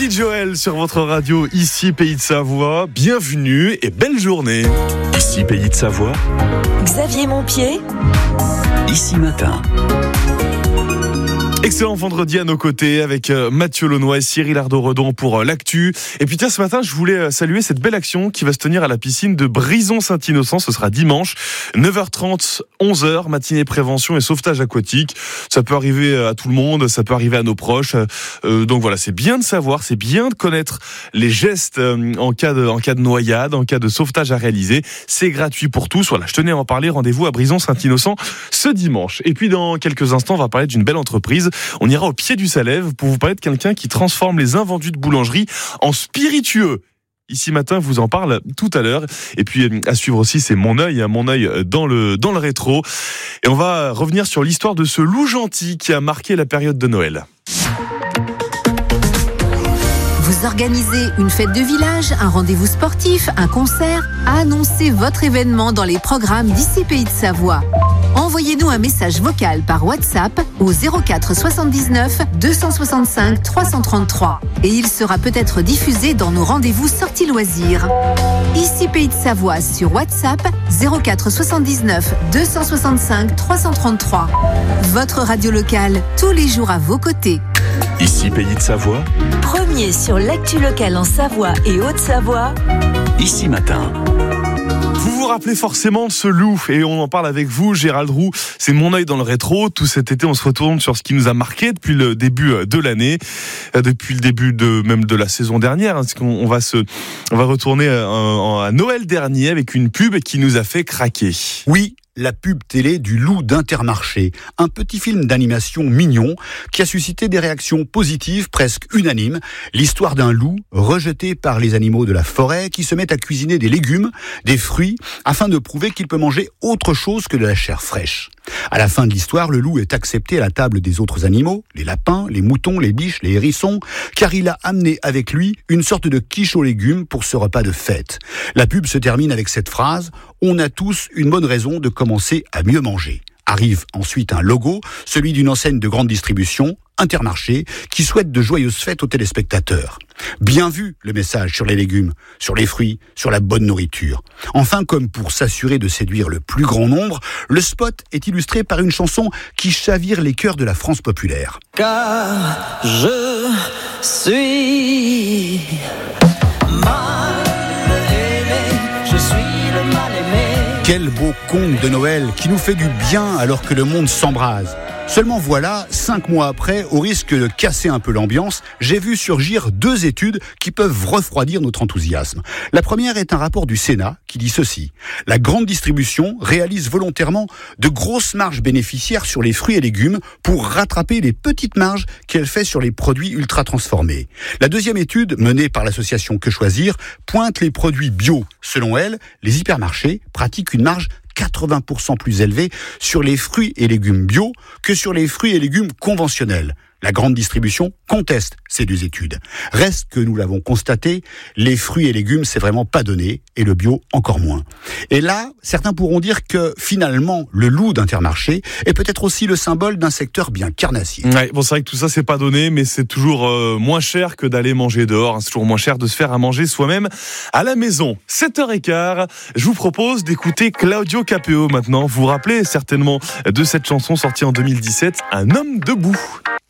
Billy Joel sur votre radio, ici Pays de Savoie. Bienvenue et belle journée. Ici Pays de Savoie. Xavier Montpied. Ici Matin. Excellent vendredi à nos côtés avec Mathieu Launois et Cyril Ardo-Redon pour l'actu. Et puis tiens, ce matin, je voulais saluer cette belle action qui va se tenir à la piscine de Brison-Saint-Innocent. Ce sera dimanche, 9h30, 11h, matinée prévention et sauvetage aquatique. Ça peut arriver à tout le monde, ça peut arriver à nos proches. Donc voilà, c'est bien de savoir, c'est bien de connaître les gestes en cas de noyade, en cas de sauvetage à réaliser. C'est gratuit pour tous. Voilà, je tenais à en parler. Rendez-vous à Brison-Saint-Innocent ce dimanche. Et puis dans quelques instants, on va parler d'une belle entreprise. On ira au pied du Salève pour vous parler de quelqu'un qui transforme les invendus de boulangerie en spiritueux. Ici Matin vous en parle tout à l'heure. Et puis à suivre aussi, c'est mon œil dans le rétro. Et on va revenir sur l'histoire de ce loup gentil qui a marqué la période de Noël. Vous organisez une fête de village, un rendez-vous sportif, un concert? Annoncez votre événement dans les programmes d'ici Pays de Savoie. Envoyez-nous un message vocal par WhatsApp au 04 79 265 333 et il sera peut-être diffusé dans nos rendez-vous sorties loisirs. Ici Pays de Savoie sur WhatsApp 04 79 265 333. Votre radio locale tous les jours à vos côtés. Ici Pays de Savoie. Premier sur l'actu locale en Savoie et Haute-Savoie. Ici Matin. Vous vous rappelez forcément de ce loup et on en parle avec vous, Gérald Roux. C'est mon œil dans le rétro. Tout cet été, on se retourne sur ce qui nous a marqué depuis le début de l'année, depuis le début de la saison dernière. Parce qu'on va retourner à Noël dernier avec une pub qui nous a fait craquer. Oui. La pub télé du loup d'Intermarché, un petit film d'animation mignon qui a suscité des réactions positives presque unanimes. L'histoire d'un loup rejeté par les animaux de la forêt qui se met à cuisiner des légumes, des fruits, afin de prouver qu'il peut manger autre chose que de la chair fraîche. À la fin de l'histoire, le loup est accepté à la table des autres animaux, les lapins, les moutons, les biches, les hérissons, car il a amené avec lui une sorte de quiche aux légumes pour ce repas de fête. La pub se termine avec cette phrase « On a tous une bonne raison de commencer à mieux manger ». Arrive ensuite un logo, celui d'une enseigne de grande distribution, Intermarché, qui souhaite de joyeuses fêtes aux téléspectateurs. Bien vu le message sur les légumes, sur les fruits, sur la bonne nourriture. Enfin, comme pour s'assurer de séduire le plus grand nombre, le spot est illustré par une chanson qui chavire les cœurs de la France populaire. Car je suis mal aimé, je suis le mal aimé. Quel beau conte de Noël qui nous fait du bien alors que le monde s'embrase. Seulement voilà, 5 mois après, au risque de casser un peu l'ambiance, j'ai vu surgir 2 études qui peuvent refroidir notre enthousiasme. La première est un rapport du Sénat qui dit ceci. La grande distribution réalise volontairement de grosses marges bénéficiaires sur les fruits et légumes pour rattraper les petites marges qu'elle fait sur les produits ultra transformés. La deuxième étude, menée par l'association Que Choisir, pointe les produits bio. Selon elle, les hypermarchés pratiquent une marge 80% plus élevé sur les fruits et légumes bio que sur les fruits et légumes conventionnels. La grande distribution conteste ces 2 études. Reste que nous l'avons constaté, les fruits et légumes, c'est vraiment pas donné, et le bio encore moins. Et là, certains pourront dire que finalement, le loup d'Intermarché est peut-être aussi le symbole d'un secteur bien carnassier. Ouais, bon, c'est vrai que tout ça, c'est pas donné, mais c'est toujours moins cher que d'aller manger dehors. C'est toujours moins cher de se faire à manger soi-même à la maison. 7h15, je vous propose d'écouter Claudio Capeo maintenant. Vous vous rappelez certainement de cette chanson sortie en 2017, Un homme debout.